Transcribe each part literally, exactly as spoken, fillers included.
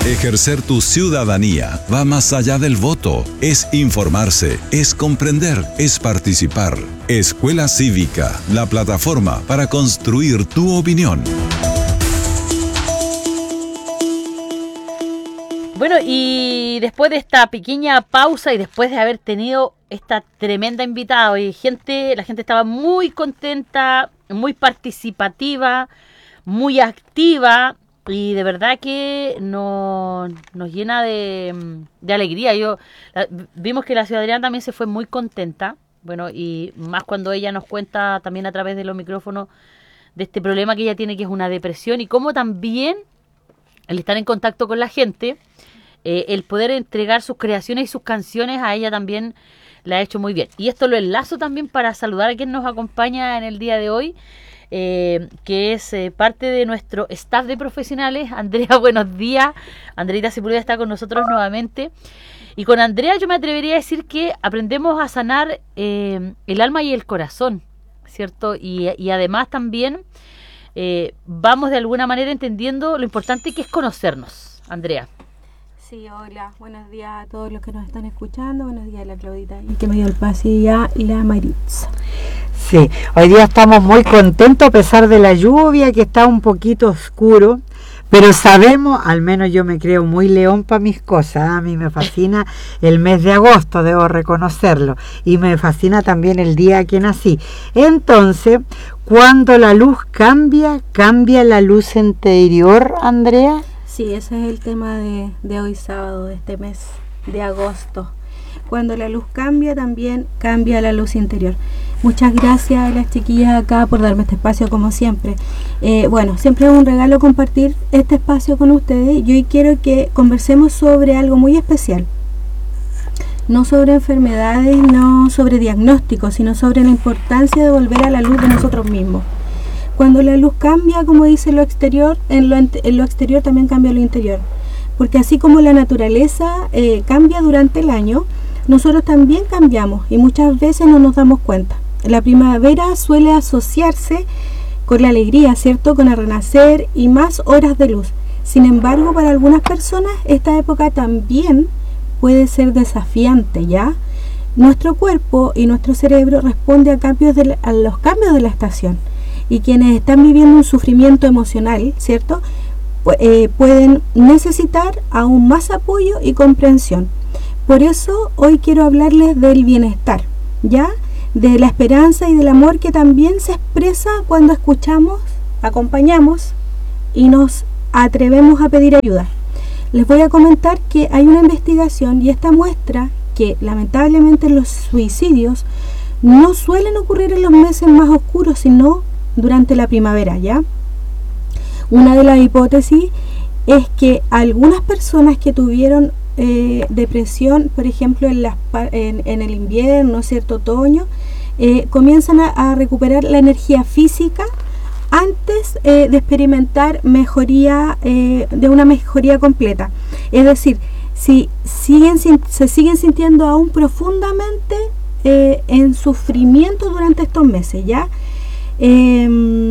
Ejercer tu ciudadanía va más allá del voto. Es informarse, es comprender, es participar. Escuela Cívica, la plataforma para construir tu opinión. Bueno, y después de esta pequeña pausa y después de haber tenido esta tremenda invitada, y gente, la gente estaba muy contenta, muy participativa, muy activa, y de verdad que nos, nos llena de, de alegría. Yo la, vimos que la ciudadanía también se fue muy contenta, bueno, y más cuando ella nos cuenta también a través de los micrófonos de este problema que ella tiene, que es una depresión, y cómo también el estar en contacto con la gente, eh, el poder entregar sus creaciones y sus canciones, a ella también la ha hecho muy bien. Y esto lo enlazo también para saludar a quien nos acompaña en el día de hoy, eh, que es eh, parte de nuestro staff de profesionales. Andrea, buenos días. Andreita Sepúlveda está con nosotros nuevamente. Y con Andrea yo me atrevería a decir que aprendemos a sanar eh, el alma y el corazón, ¿cierto? Y, y además también eh, vamos de alguna manera entendiendo lo importante que es conocernos. Andrea. Sí, hola, buenos días a todos los que nos están escuchando, buenos días a la Claudita y que me dio el pase y a la Maritza. Sí, hoy día estamos muy contentos a pesar de la lluvia, que está un poquito oscuro, pero sabemos, al menos yo me creo muy león para mis cosas, a mí me fascina el mes de agosto, debo reconocerlo, y me fascina también el día que nací. Entonces, cuando la luz cambia, cambia la luz interior, Andrea. Sí, ese es el tema de, de hoy sábado, de este mes de agosto. Cuando la luz cambia, también cambia la luz interior. Muchas gracias a las chiquillas acá por darme este espacio como siempre. Eh, bueno, siempre es un regalo compartir este espacio con ustedes. Yo hoy quiero que conversemos sobre algo muy especial. No sobre enfermedades, no sobre diagnósticos, sino sobre la importancia de volver a la luz de nosotros mismos. Cuando la luz cambia, como dice lo exterior, en lo, en lo exterior también cambia lo interior. Porque así como la naturaleza eh, cambia durante el año, nosotros también cambiamos y muchas veces no nos damos cuenta. La primavera suele asociarse con la alegría, ¿cierto? Con el renacer y más horas de luz. Sin embargo, para algunas personas esta época también puede ser desafiante, ¿ya? Nuestro cuerpo y nuestro cerebro responde a, cambios de la, a los cambios de la estación. Y quienes están viviendo un sufrimiento emocional, ¿cierto? Pu- eh, pueden necesitar aún más apoyo y comprensión. Por eso hoy quiero hablarles del bienestar, ¿ya? De la esperanza y del amor que también se expresa cuando escuchamos, acompañamos y nos atrevemos a pedir ayuda. Les voy a comentar que hay una investigación y esta muestra que lamentablemente los suicidios no suelen ocurrir en los meses más oscuros, sino durante la primavera, ¿ya? Una de las hipótesis es que algunas personas que tuvieron eh, depresión, por ejemplo, en, las, en, en el invierno, cierto otoño, eh, comienzan a, a recuperar la energía física antes eh, de experimentar mejoría, eh, de una mejoría completa. Es decir, si siguen, se siguen sintiendo aún profundamente eh, en sufrimiento durante estos meses, ¿ya? Eh,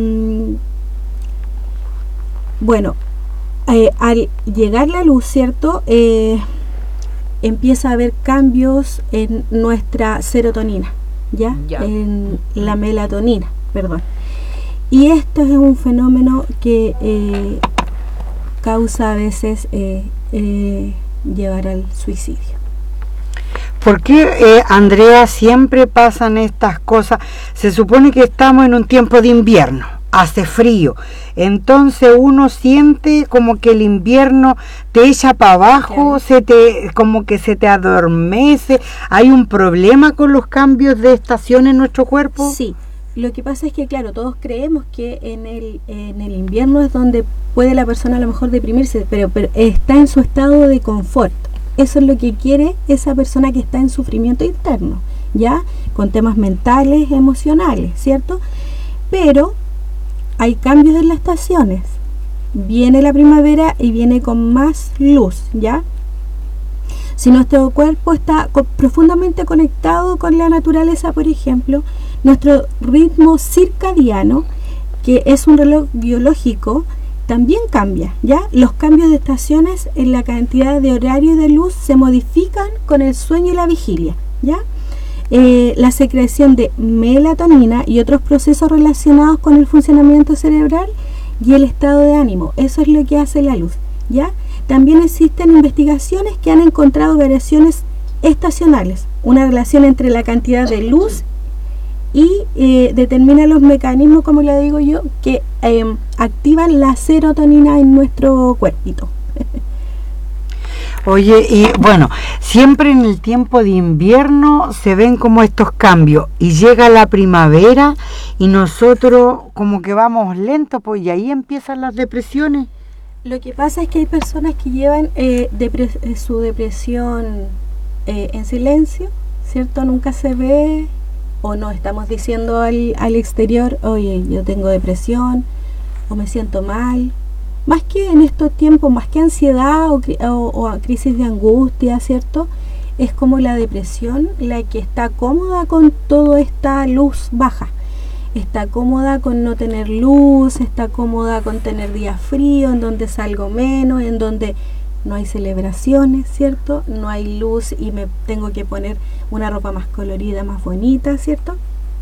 bueno, eh, al llegar la luz, ¿cierto? Eh, empieza a haber cambios en nuestra serotonina, ¿ya? Ya. En la melatonina, perdón. Y esto es un fenómeno que eh, causa a veces eh, eh, llevar al suicidio. ¿Por qué, eh, Andrea, siempre pasan estas cosas? Se supone que estamos en un tiempo de invierno, hace frío, entonces uno siente como que el invierno te echa para abajo, claro. se te, como que se te adormece. ¿Hay un problema con los cambios de estación en nuestro cuerpo? Sí, lo que pasa es que, claro, todos creemos que en el, en el invierno es donde puede la persona a lo mejor deprimirse, pero, pero está en su estado de confort. Eso es lo que quiere esa persona que está en sufrimiento interno, ¿ya? Con temas mentales, emocionales, ¿cierto? Pero hay cambios en las estaciones. Viene la primavera y viene con más luz, ¿ya? Si nuestro cuerpo está co- profundamente conectado con la naturaleza, por ejemplo, nuestro ritmo circadiano, que es un reloj biológico, también cambia, ¿ya? Los cambios de estaciones en la cantidad de horario de luz se modifican con el sueño y la vigilia, ¿ya? Eh, la secreción de melatonina y otros procesos relacionados con el funcionamiento cerebral y el estado de ánimo. Eso es lo que hace la luz, ¿ya? También existen investigaciones que han encontrado variaciones estacionales, una relación entre la cantidad de luz y eh, determina los mecanismos, como le digo yo, que eh, activan la serotonina en nuestro cuerpito. Oye, y bueno, siempre en el tiempo de invierno se ven como estos cambios y llega la primavera y nosotros como que vamos lentos, pues, y ahí empiezan las depresiones. Lo que pasa es que hay personas que llevan eh, depres su depresión eh, en silencio, ¿cierto? Nunca se ve, o no estamos diciendo al, al exterior, oye, yo tengo depresión, o me siento mal. Más que en estos tiempos, más que ansiedad o, o, o crisis de angustia, ¿cierto? Es como la depresión la que está cómoda con toda esta luz baja. Está cómoda con no tener luz, está cómoda con tener días fríos, en donde salgo menos, en donde no hay celebraciones, ¿cierto? No hay luz y me tengo que poner una ropa más colorida, más bonita, ¿cierto?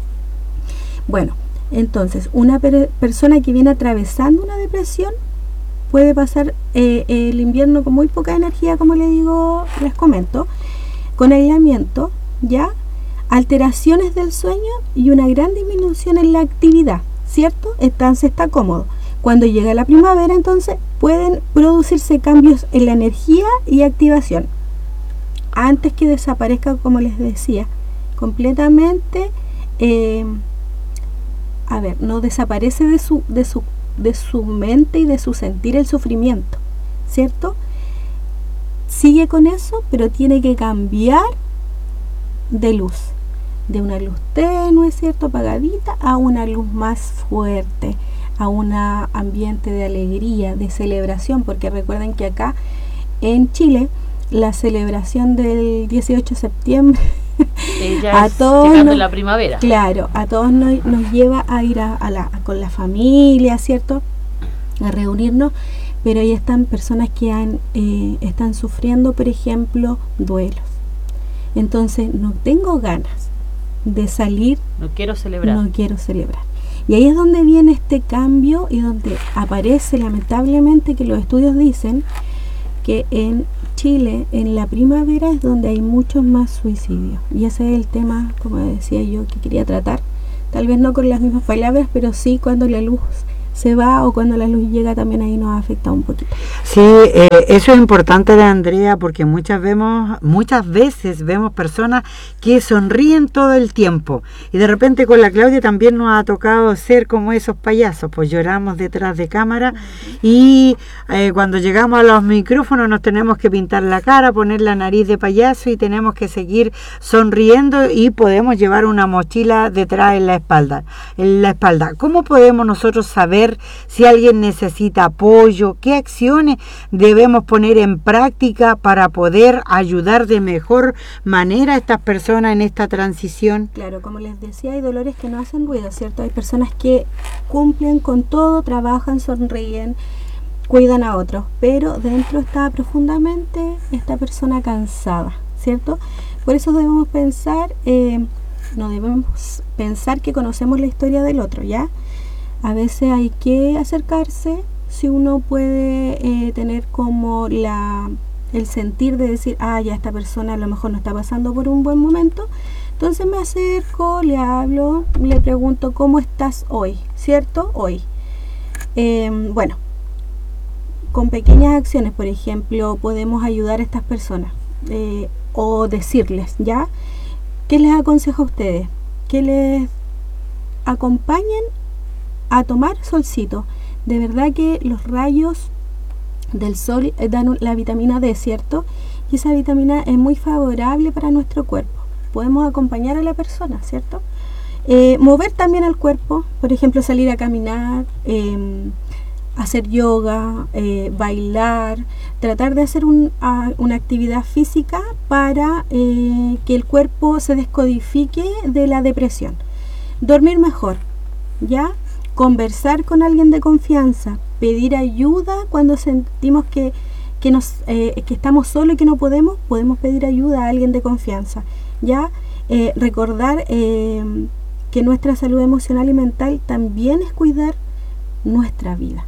Bueno, entonces, una per persona que viene atravesando una depresión puede pasar eh, el invierno con muy poca energía, como le digo, les comento, con aislamiento, ¿ya? Alteraciones del sueño y una gran disminución en la actividad, ¿cierto? Entonces está cómodo. Cuando llega la primavera, entonces pueden producirse cambios en la energía y activación. Antes que desaparezca, como les decía, completamente, eh, a ver, no desaparece de su, de su de su mente y de su sentir el sufrimiento, ¿cierto? Sigue con eso, pero tiene que cambiar de luz, de una luz tenue, ¿cierto?, apagadita, a una luz más fuerte, a un ambiente de alegría, de celebración, porque recuerden que acá en Chile la celebración del dieciocho de septiembre Ella a todos llegando nos, la primavera. Claro, a todos nos, nos lleva a ir a, a la, a, con la familia, ¿cierto?, a reunirnos, pero ahí están personas que han, eh, están sufriendo, por ejemplo, duelos. Entonces no tengo ganas de salir, no quiero celebrar. No quiero celebrar. Y ahí es donde viene este cambio y donde aparece lamentablemente que los estudios dicen que en Chile, en la primavera, es donde hay muchos más suicidios. Y ese es el tema, como decía yo, que quería tratar. Tal vez no con las mismas palabras, pero sí cuando la luz se va o cuando la luz llega, también ahí nos afecta un poquito. Sí, eh, eso es importante de Andrea, porque muchas vemos, muchas veces vemos personas que sonríen todo el tiempo, y de repente con la Claudia también nos ha tocado ser como esos payasos, pues lloramos detrás de cámara. Uh-huh. Y eh, cuando llegamos a los micrófonos nos tenemos que pintar la cara, poner la nariz de payaso y tenemos que seguir sonriendo, y podemos llevar una mochila detrás en la espalda, en la espalda. ¿Cómo podemos nosotros saber si alguien necesita apoyo? ¿Qué acciones debemos poner en práctica para poder ayudar de mejor manera a estas personas en esta transición? Claro, como les decía, hay dolores que no hacen ruido, ¿cierto? Hay personas que cumplen con todo, trabajan, sonríen, cuidan a otros, pero dentro está profundamente esta persona cansada, ¿cierto? Por eso debemos pensar, eh, no debemos pensar que conocemos la historia del otro, ¿ya? A veces hay que acercarse, si uno puede eh, tener como la, el sentir de decir, ah, ya esta persona a lo mejor no está pasando por un buen momento, entonces me acerco, le hablo, le pregunto, ¿cómo estás hoy? ¿Cierto? Hoy. Eh, bueno, con pequeñas acciones, por ejemplo, podemos ayudar a estas personas eh, o decirles, ¿ya? ¿Qué les aconsejo a ustedes? Que les acompañen a tomar solcito. De verdad que los rayos del sol dan la vitamina D, ¿cierto? Y esa vitamina es muy favorable para nuestro cuerpo. Podemos acompañar a la persona, ¿cierto? Eh, mover también el cuerpo, por ejemplo, salir a caminar, eh, hacer yoga, eh, bailar, tratar de hacer un, a, una actividad física para eh, que el cuerpo se descodifique de la depresión. Dormir mejor, ¿ya? Conversar con alguien de confianza, pedir ayuda cuando sentimos que, que, nos, eh, que estamos solos y que no podemos, podemos pedir ayuda a alguien de confianza, ¿ya? Eh, recordar eh, que nuestra salud emocional y mental también es cuidar nuestra vida.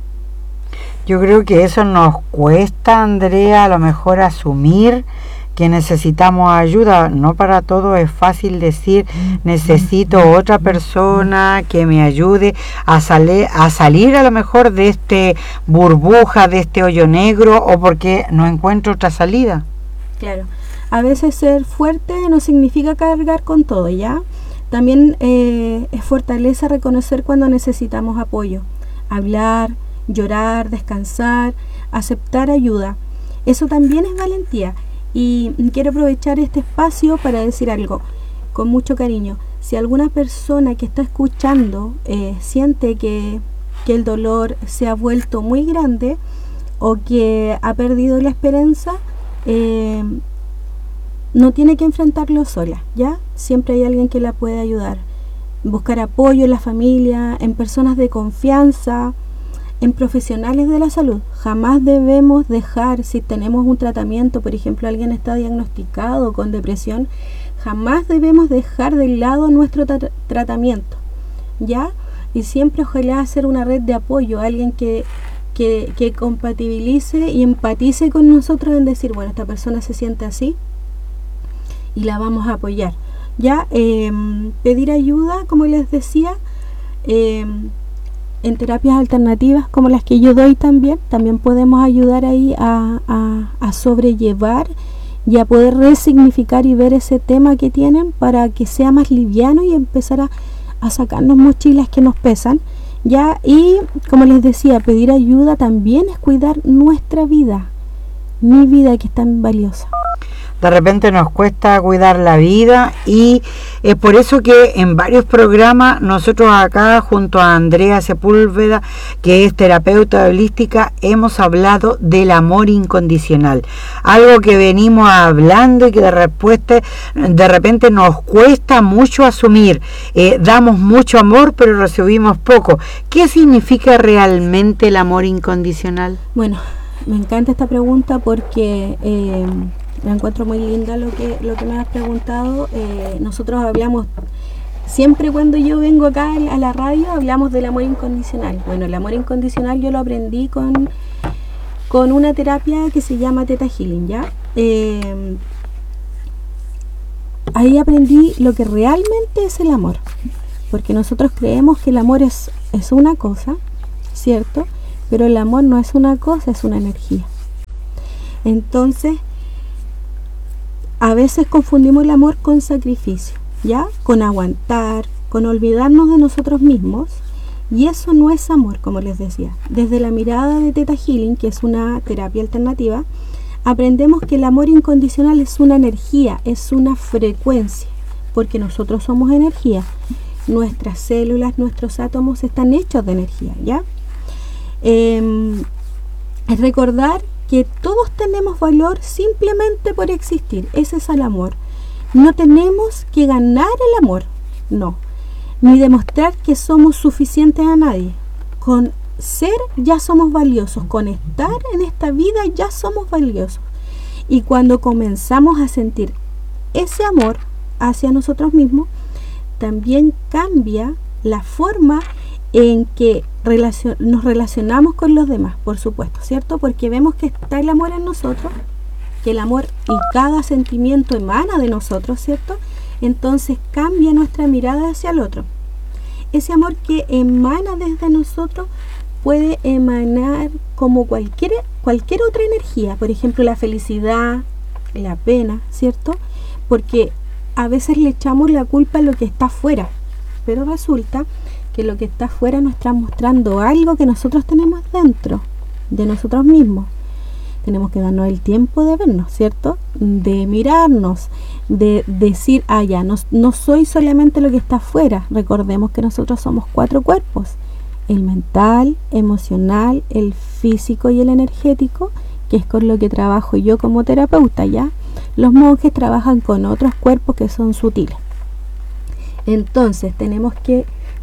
Yo creo que eso nos cuesta, Andrea, a lo mejor asumir que necesitamos ayuda. No para todo es fácil decir necesito otra persona que me ayude a, sale, a salir a lo mejor de este burbuja, de este hoyo negro, o porque no encuentro otra salida. Claro, a veces ser fuerte no significa cargar con todo, ¿ya? También eh, es fortaleza reconocer cuando necesitamos apoyo, hablar, llorar, descansar, aceptar ayuda. Eso también es valentía. Y quiero aprovechar este espacio para decir algo con mucho cariño. Si alguna persona que está escuchando eh, siente que, que el dolor se ha vuelto muy grande o que ha perdido la esperanza, eh, no tiene que enfrentarlo sola, ¿ya? Siempre hay alguien que la puede ayudar. Buscar apoyo en la familia, en personas de confianza, en profesionales de la salud. Jamás debemos dejar, si tenemos un tratamiento, por ejemplo, alguien está diagnosticado con depresión, jamás debemos dejar de lado nuestro tra- tratamiento, ¿ya? Y siempre ojalá hacer una red de apoyo, alguien que, que, que compatibilice y empatice con nosotros en decir, bueno, esta persona se siente así y la vamos a apoyar, ¿ya? Eh, pedir ayuda, como les decía, eh, en terapias alternativas como las que yo doy también, también podemos ayudar ahí a, a, a sobrellevar y a poder resignificar y ver ese tema que tienen para que sea más liviano y empezar a, a sacarnos mochilas que nos pesan, ¿ya? Y como les decía, pedir ayuda también es cuidar nuestra vida, mi vida que es tan valiosa. De repente nos cuesta cuidar la vida y es por eso que en varios programas nosotros acá junto a Andrea Sepúlveda, que es terapeuta holística, hemos hablado del amor incondicional, algo que venimos hablando y que de repente, de repente nos cuesta mucho asumir. Eh, damos mucho amor pero recibimos poco. ¿Qué significa realmente el amor incondicional? Bueno, me encanta esta pregunta porque eh, me encuentro muy linda lo que lo que me has preguntado. Eh, nosotros hablamos, siempre cuando yo vengo acá a la radio, hablamos del amor incondicional. Bueno, el amor incondicional yo lo aprendí con, con una terapia que se llama Theta Healing, ¿ya? Eh, ahí aprendí lo que realmente es el amor. Porque nosotros creemos que el amor es, es una cosa, ¿cierto? Pero el amor no es una cosa, es una energía. Entonces, a veces confundimos el amor con sacrificio, ¿ya? Con aguantar, con olvidarnos de nosotros mismos. Y eso no es amor, como les decía. Desde la mirada de Theta Healing, que es una terapia alternativa, aprendemos que el amor incondicional es una energía, es una frecuencia, porque nosotros somos energía. Nuestras células, nuestros átomos están hechos de energía, ¿ya? Eh, es recordar que todos tenemos valor simplemente por existir. Ese es el amor. No tenemos que ganar el amor, no, ni demostrar que somos suficientes a nadie. Con ser ya somos valiosos, con estar en esta vida ya somos valiosos. Y cuando comenzamos a sentir ese amor hacia nosotros mismos, también cambia la forma en que relacion- nos relacionamos con los demás, por supuesto, ¿cierto? Porque vemos que está el amor en nosotros, que el amor y cada sentimiento emana de nosotros, ¿cierto? Entonces cambia nuestra mirada hacia el otro. Ese amor que emana desde nosotros puede emanar como cualquier, cualquier otra energía, por ejemplo la felicidad, la pena, ¿cierto? Porque a veces le echamos la culpa a lo que está afuera, pero resulta que lo que está afuera nos está mostrando algo que nosotros tenemos dentro de nosotros mismos. Tenemos que darnos el tiempo de vernos, ¿cierto? De mirarnos, de decir, ah, ya, no, no soy solamente lo que está afuera. Recordemos que nosotros somos cuatro cuerpos: el mental, emocional, el físico y el energético, que es con lo que trabajo yo como terapeuta, ¿ya? Los monjes trabajan con otros cuerpos que son sutiles. Entonces tenemos que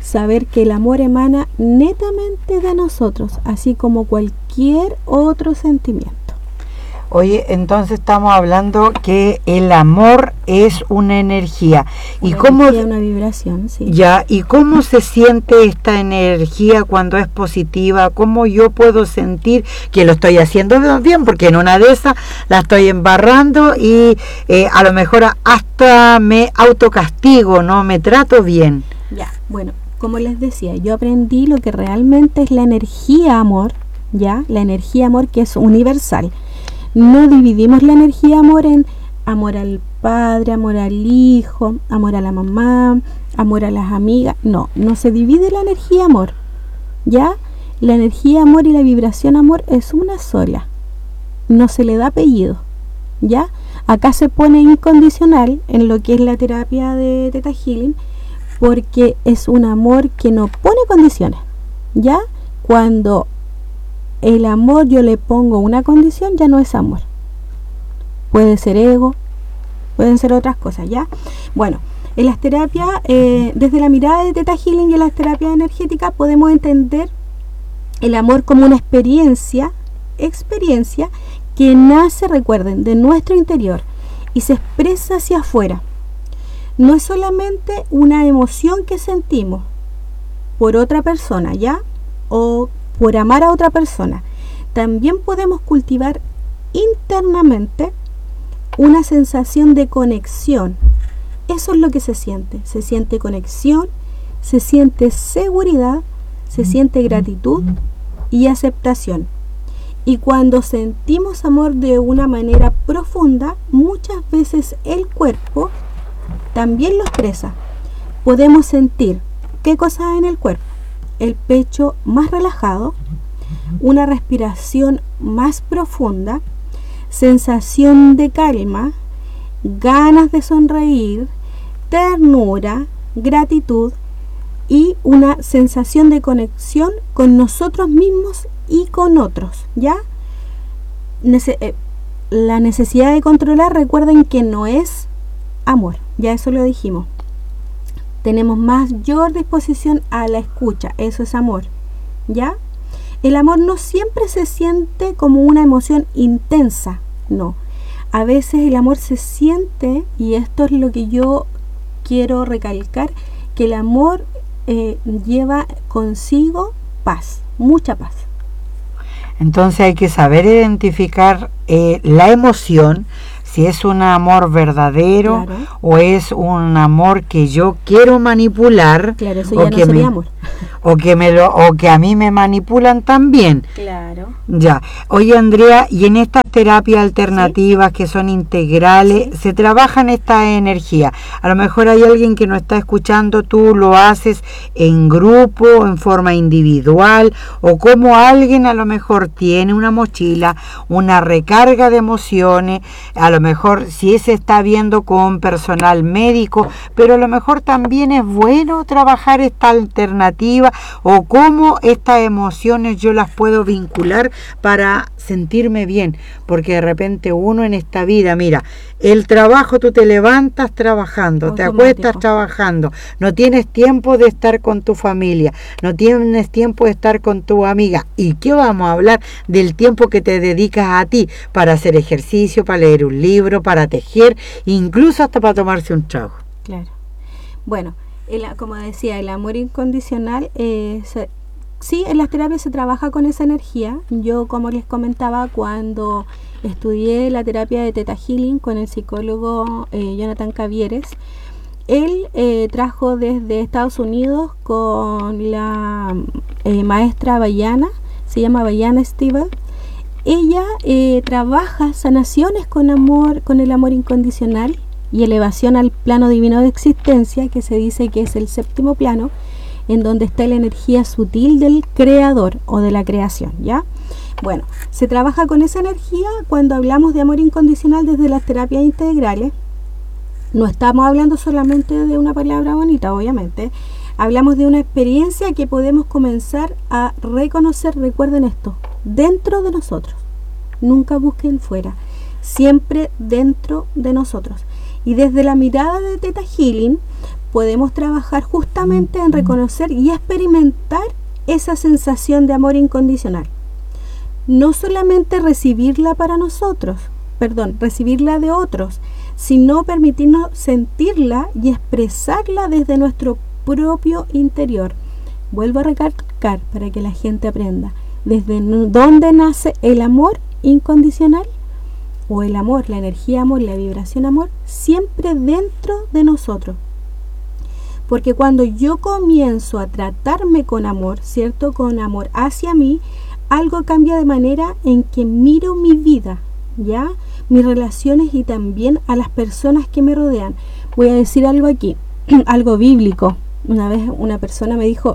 saber que el amor emana netamente de nosotros, así como cualquier otro sentimiento. Oye, entonces estamos hablando que el amor es una energía. Una ¿Y cómo, energía, una vibración, sí. Ya, ¿y cómo se siente esta energía cuando es positiva? ¿Cómo yo puedo sentir que lo estoy haciendo bien? Porque en una de esas la estoy embarrando y eh, a lo mejor hasta me autocastigo, no me trato bien. Ya, bueno, como les decía, yo aprendí lo que realmente es la energía amor, ya, la energía amor que es universal. No dividimos la energía amor en amor al padre, amor al hijo, amor a la mamá, amor a las amigas. No, no se divide la energía amor. ¿Ya? La energía amor y la vibración amor es una sola. No se le da apellido. ¿Ya? Acá se pone incondicional en lo que es la terapia de Theta Healing, porque es un amor que no pone condiciones. ¿Ya? Cuando el amor yo le pongo una condición, ya no es amor. Puede ser ego, pueden ser otras cosas, ¿ya? Bueno, en las terapias, eh, desde la mirada de Theta Healing y en las terapias energéticas, podemos entender el amor como una experiencia, experiencia que nace, recuerden, de nuestro interior y se expresa hacia afuera. No es solamente una emoción que sentimos por otra persona, ¿ya? O por amar a otra persona. También podemos cultivar internamente una sensación de conexión. Eso es lo que se siente. Se siente conexión, se siente seguridad, se siente gratitud y aceptación. Y cuando sentimos amor de una manera profunda, muchas veces el cuerpo también lo expresa. Podemos sentir, ¿qué cosa en el cuerpo? El pecho más relajado, una respiración más profunda, sensación de calma, ganas de sonreír, ternura, gratitud y una sensación de conexión con nosotros mismos y con otros, ¿ya? Nece- eh, la necesidad de controlar, recuerden que no es amor, ya eso lo dijimos. Tenemos mayor disposición a la escucha, eso es amor, ¿ya? El amor no siempre se siente como una emoción intensa, no. A veces el amor se siente, y esto es lo que yo quiero recalcar, que el amor eh, lleva consigo paz, mucha paz. Entonces hay que saber identificar eh, la emoción, si es un amor verdadero, claro, o es un amor que yo quiero manipular, claro, eso ya o no que sería me, amor. o que me lo, o que a mí me manipulan también. Claro. Ya. Oye, Andrea, y en estas terapias alternativas, ¿sí?, que son integrales, ¿sí?, se trabajan esta energía. A lo mejor hay alguien que no está escuchando, tú lo haces en grupo, en forma individual, o como alguien a lo mejor tiene una mochila, una recarga de emociones, a lo mejor si se está viendo con personal médico, pero a lo mejor también es bueno trabajar esta alternativa, o cómo estas emociones yo las puedo vincular para sentirme bien, porque de repente uno en esta vida, mira, el trabajo, tú te levantas trabajando, automático, te acuestas trabajando, no tienes tiempo de estar con tu familia, no tienes tiempo de estar con tu amiga. ¿Y qué vamos a hablar del tiempo que te dedicas a ti para hacer ejercicio, para leer un libro, para tejer, incluso hasta para tomarse un trago? Claro. Bueno, el, como decía, el amor incondicional, eh, se, sí, en las terapias se trabaja con esa energía. Yo, como les comentaba, cuando estudié la terapia de Theta Healing con el psicólogo eh, Jonathan Cavieres, él eh, trajo desde Estados Unidos con la eh, maestra Bayana, se llama Bayana Stiebel. Ella eh, trabaja sanaciones con amor, con el amor incondicional y elevación al plano divino de existencia, que se dice que es el séptimo plano, en donde está la energía sutil del creador o de la creación, ¿ya? Bueno, se trabaja con esa energía cuando hablamos de amor incondicional desde las terapias integrales. No estamos hablando solamente de una palabra bonita, obviamente. Hablamos de una experiencia que podemos comenzar a reconocer, recuerden esto, dentro de nosotros. Nunca busquen fuera, siempre dentro de nosotros. Y desde la mirada de Theta Healing podemos trabajar justamente en reconocer y experimentar esa sensación de amor incondicional. No solamente recibirla para nosotros, perdón, recibirla de otros, sino permitirnos sentirla y expresarla desde nuestro propio interior. Vuelvo a recalcar para que la gente aprenda. ¿Desde dónde nace el amor incondicional? O el amor, la energía amor, la vibración amor, siempre dentro de nosotros. Porque cuando yo comienzo a tratarme con amor, ¿cierto? Con amor hacia mí, algo cambia de manera en que miro mi vida, ¿ya? Mis relaciones y también a las personas que me rodean. Voy a decir algo aquí, algo bíblico. Una vez una persona me dijo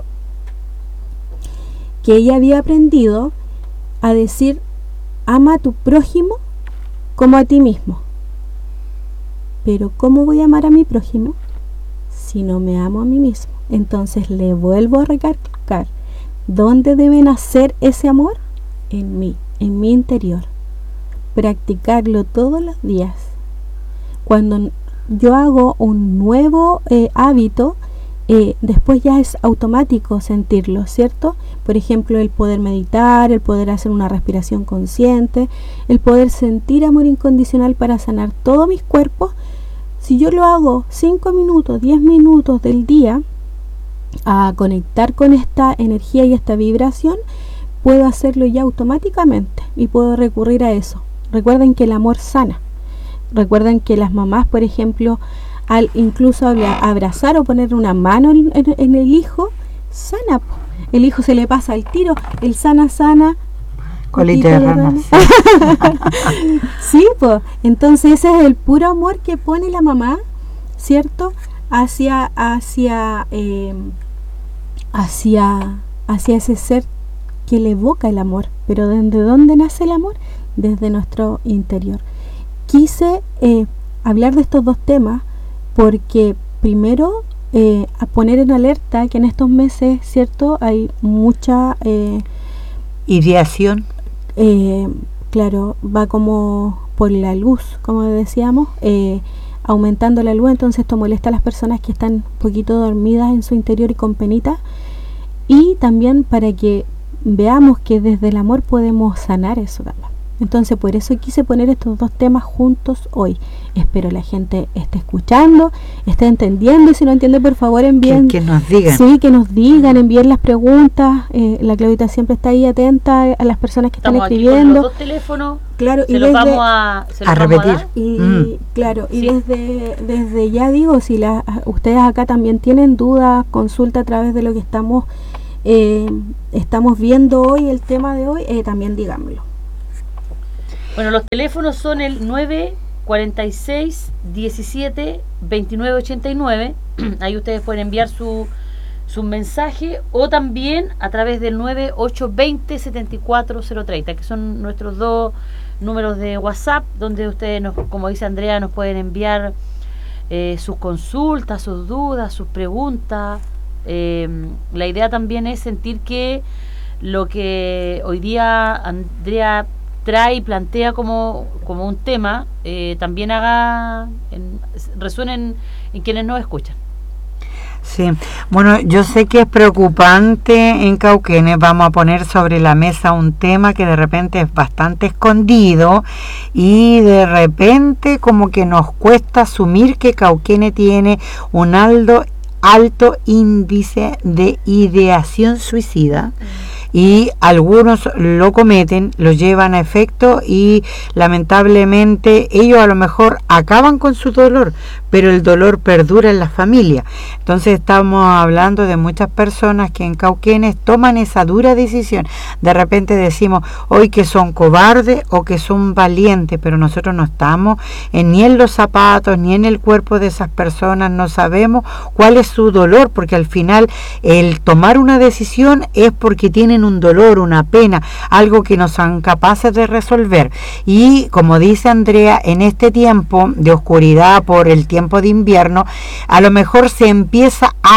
que ella había aprendido a decir: ama a tu prójimo como a ti mismo. Pero ¿cómo voy a amar a mi prójimo si no me amo a mí mismo? Entonces le vuelvo a recalcar, ¿dónde debe nacer ese amor? En mí, en mi interior. Practicarlo todos los días. Cuando yo hago un nuevo eh, hábito, eh, después ya es automático sentirlo, ¿cierto? Por ejemplo, el poder meditar, el poder hacer una respiración consciente, el poder sentir amor incondicional para sanar todos mis cuerpos. Si yo lo hago cinco minutos, diez minutos del día, a conectar con esta energía y esta vibración, puedo hacerlo ya automáticamente y puedo recurrir a eso. Recuerden que el amor sana. Recuerden que las mamás, por ejemplo, al incluso abrazar o poner una mano en, en, en el hijo, sana. El hijo se le pasa al tiro, el sana, sana. Colita de rana. Sí, pues. Entonces ese es el puro amor que pone la mamá, ¿cierto? Hacia, hacia, eh, hacia, hacia ese ser que le evoca el amor. Pero ¿desde dónde nace el amor? Desde nuestro interior. Quise eh, hablar de estos dos temas porque primero eh, a poner en alerta que en estos meses, ¿cierto? Hay mucha eh, ideación. Eh, claro, va como por la luz, como decíamos, eh, aumentando la luz, entonces esto molesta a las personas que están un poquito dormidas en su interior y con penita. Y también para que veamos que desde el amor podemos sanar eso también. Entonces por eso quise poner estos dos temas juntos hoy. Espero la gente esté escuchando, esté entendiendo, y si no entiende, por favor envíen, que, que nos digan. Sí, que nos digan, envíen las preguntas. eh, la Claudita siempre está ahí atenta a las personas que Estamos están escribiendo. Aquí con los dos teléfonos, claro, se y los desde, vamos a, se los a vamos repetir. a dar. y Mm. claro, y Sí. desde, desde ya digo, si la, ustedes acá también tienen dudas, consulta a través de lo que estamos eh, estamos viendo hoy, el tema de hoy, eh, también díganmelo. Bueno, los teléfonos son el nueve cuarenta y seis, diecisiete, veintinueve ochenta y nueve. Ahí ustedes pueden enviar su, su mensaje, o también a través del nueve ocho veinte, setenta y cuatro cero treinta, que son nuestros dos números de WhatsApp, donde ustedes, nos, como dice Andrea, nos pueden enviar eh, sus consultas, sus dudas, sus preguntas. Eh, la idea también es sentir que lo que hoy día Andrea trae y plantea como, como un tema, eh, también haga, en, resuenen en quienes nos escuchan. Sí, bueno, yo sé que es preocupante en Cauquenes. Vamos a poner sobre la mesa un tema que de repente es bastante escondido y de repente como que nos cuesta asumir que Cauquenes tiene un alto, alto índice de ideación suicida. Y algunos lo cometen, lo llevan a efecto y lamentablemente ellos a lo mejor acaban con su dolor, pero el dolor perdura en la familia. Entonces estamos hablando de muchas personas que en Cauquenes toman esa dura decisión. De repente decimos hoy que son cobardes o que son valientes, pero nosotros no estamos en, ni en los zapatos ni en el cuerpo de esas personas, no sabemos cuál es su dolor, porque al final el tomar una decisión es porque tienen un dolor, una pena, algo que no son capaces de resolver. Y como dice Andrea, en este tiempo de oscuridad por el tiempo de invierno, a lo mejor se empieza a,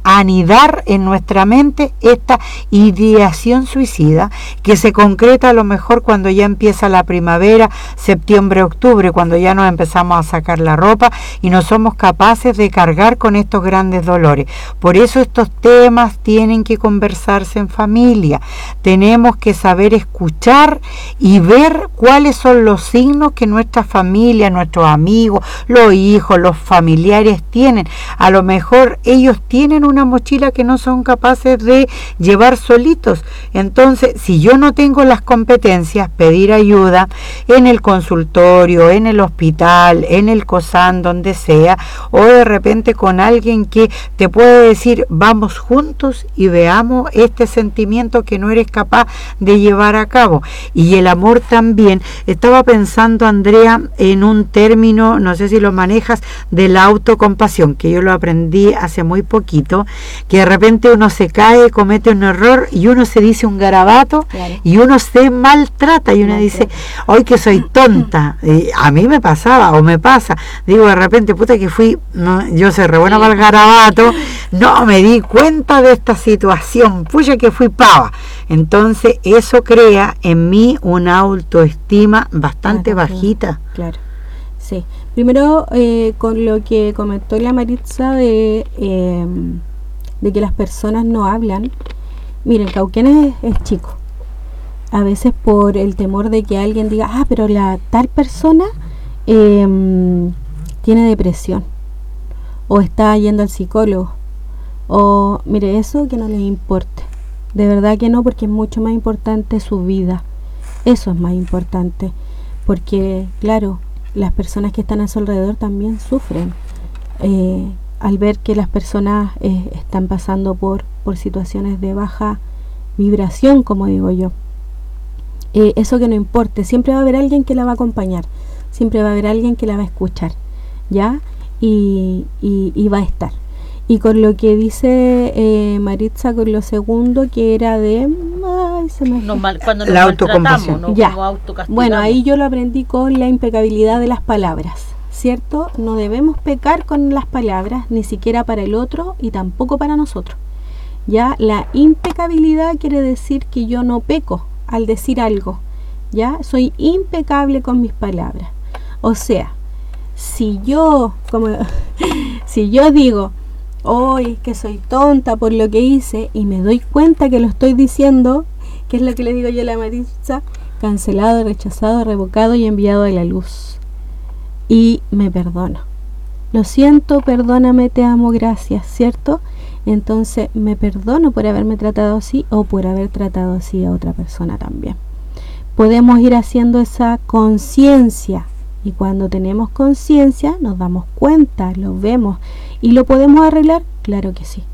anidar en nuestra mente esta ideación suicida que se concreta a lo mejor cuando ya empieza la primavera, septiembre, octubre, cuando ya nos empezamos a sacar la ropa y no somos capaces de cargar con estos grandes dolores. Por eso estos temas tienen que conversarse en familia. Tenemos que saber escuchar y ver cuáles son los signos que nuestra familia, nuestros amigos, los hijos, los familiares tienen. A lo mejor ellos tienen una mochila que no son capaces de llevar solitos. Entonces, si yo no tengo las competencias, pedir ayuda en el consultorio, en el hospital, en el COSAN, donde sea, o de repente con alguien que te puede decir, vamos juntos y veamos este sentimiento que no eres capaz de llevar a cabo. Y el amor también. Estaba pensando, Andrea, en un término, no sé si lo manejas, de la autocompasión, que yo lo aprendí hace muy poquito, que de repente uno se cae, comete un error y uno se dice un garabato, claro, y uno se maltrata y uno no, dice, hoy que soy tonta. Y a mí me pasaba o me pasa, digo de repente, puta que fui, no, yo soy re buena para el garabato, no me di cuenta de esta situación, pucha que fui pava. Entonces eso crea en mí una autoestima bastante claro, bajita. Claro, sí. Primero, eh, con lo que comentó la Maritza de, eh, de que las personas no hablan. Miren, Cauquén es, es chico. A veces por el temor de que alguien diga, ah, pero la tal persona eh, tiene depresión, o está yendo al psicólogo, o mire, eso que no les importe. De verdad que no, porque es mucho más importante su vida. Eso es más importante, porque claro, las personas que están a su alrededor también sufren eh, al ver que las personas eh, están pasando por, por situaciones de baja vibración, como digo yo. Eh, eso que no importe, siempre va a haber alguien que la va a acompañar, siempre va a haber alguien que la va a escuchar, ¿ya? Y, y, y va a estar. Y con lo que dice eh, Maritza, con lo segundo, que era de... Ay, se me no, mal, cuando nos la autocompasión. No, ya. Bueno, ahí yo lo aprendí con la impecabilidad de las palabras, ¿cierto? No debemos pecar con las palabras, ni siquiera para el otro y tampoco para nosotros. Ya, la impecabilidad quiere decir que yo no peco al decir algo, ya, soy impecable con mis palabras. O sea, si yo, como si yo digo, hoy que soy tonta por lo que hice, y me doy cuenta que lo estoy diciendo, que es lo que le digo yo a la Maritza, cancelado, rechazado, revocado y enviado a la luz, y me perdono, lo siento, perdóname, te amo, gracias, ¿cierto? Entonces me perdono por haberme tratado así, o por haber tratado así a otra persona también. Podemos ir haciendo esa conciencia, y cuando tenemos conciencia nos damos cuenta, lo vemos, y lo podemos arreglar, claro que sí.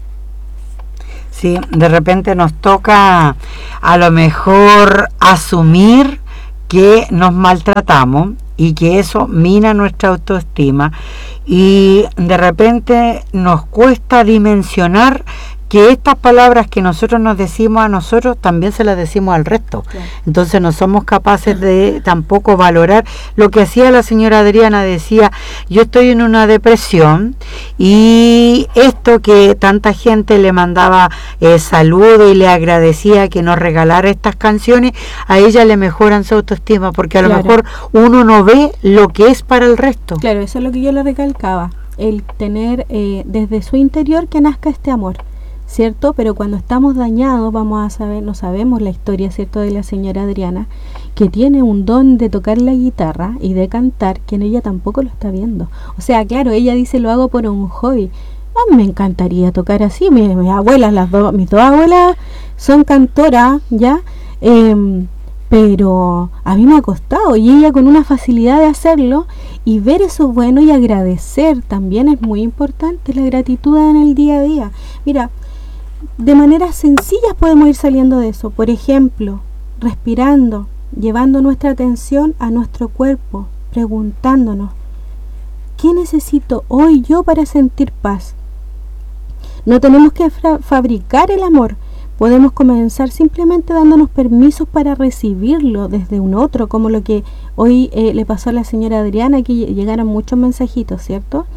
Sí, de repente nos toca a lo mejor asumir que nos maltratamos y que eso mina nuestra autoestima, y de repente nos cuesta dimensionar que estas palabras que nosotros nos decimos a nosotros también se las decimos al resto. Claro. Entonces no somos capaces de tampoco valorar lo que hacía la señora Adriana. Decía, yo estoy en una depresión, y esto que tanta gente le mandaba eh, saludo y le agradecía que nos regalara estas canciones, a ella le mejoran su autoestima, porque a claro. lo mejor uno no ve lo que es para el resto. Claro, eso es lo que yo le recalcaba, el tener eh, desde su interior que nazca este amor, ¿cierto? Pero cuando estamos dañados, vamos a saber, no sabemos la historia, ¿cierto?, de la señora Adriana, que tiene un don de tocar la guitarra y de cantar, que en ella tampoco lo está viendo. O sea, claro, ella dice, lo hago por un hobby. A mí me encantaría tocar así, mis, mis abuelas, las dos, mis dos abuelas son cantoras, ¿ya? Eh, pero a mí me ha costado, y ella con una facilidad de hacerlo, y ver eso bueno y agradecer también es muy importante, la gratitud en el día a día. Mira, de maneras sencillas podemos ir saliendo de eso. Por ejemplo, respirando, llevando nuestra atención a nuestro cuerpo, preguntándonos, ¿qué necesito hoy yo para sentir paz? No tenemos que fra- fabricar el amor. Podemos comenzar simplemente dándonos permisos para recibirlo desde un otro, como lo que hoy eh, le pasó a la señora Adriana, que llegaron muchos mensajitos, ¿cierto?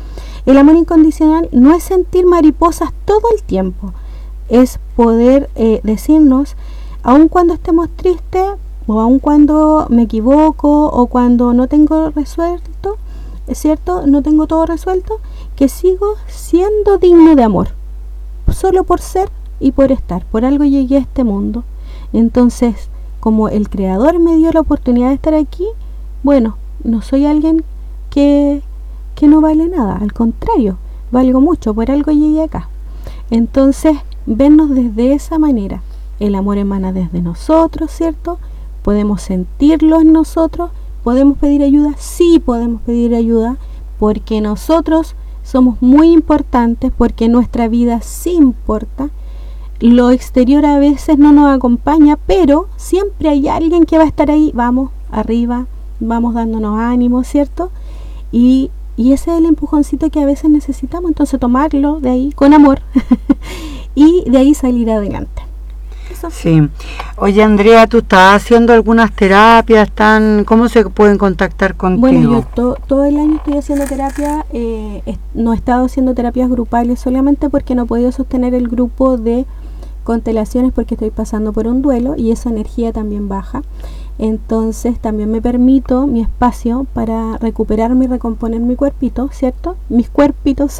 El amor incondicional no es sentir mariposas todo el tiempo, es poder eh, decirnos, aun cuando estemos tristes, o aun cuando me equivoco, o cuando no tengo resuelto, es cierto, no tengo todo resuelto, que sigo siendo digno de amor, solo por ser y por estar. Por algo llegué a este mundo. Entonces, como el Creador me dio la oportunidad de estar aquí, bueno, no soy alguien que, que no vale nada, al contrario, valgo mucho, por algo llegué acá. Entonces, vernos desde esa manera. El amor emana desde nosotros, ¿cierto? Podemos sentirlo en nosotros. ¿Podemos pedir ayuda? Sí, podemos pedir ayuda, porque nosotros somos muy importantes, porque nuestra vida sí importa. Lo exterior a veces no nos acompaña, pero siempre hay alguien que va a estar ahí. Vamos, arriba, vamos dándonos ánimo, ¿cierto? Y, y ese es el empujoncito que a veces necesitamos, entonces tomarlo de ahí con amor y de ahí salir adelante. Eso. Sí. Oye, Andrea, ¿tú estás haciendo algunas terapias? Están, ¿cómo se pueden contactar contigo? Bueno, yo to, todo el año estoy haciendo terapia, eh, es, no he estado haciendo terapias grupales solamente porque no he podido sostener el grupo de constelaciones porque estoy pasando por un duelo y esa energía también baja. Entonces también me permito mi espacio para recuperarme y recomponer mi cuerpito, ¿cierto? Mis cuerpitos.